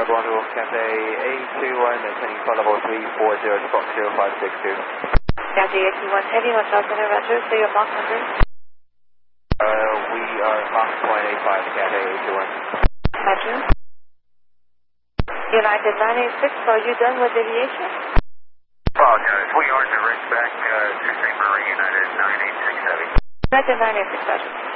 bonjour, Cathay A21, maintaining flight level 340, Squawk 0562. Cathay A21 Heavy, what's our center, Roger, so your Mach number? We are Mach 0.85, Cathay A21. Roger. United 986, are you done with aviation? Apologize, we are direct back to St. Marie, United 986 Heavy. United 986, Roger.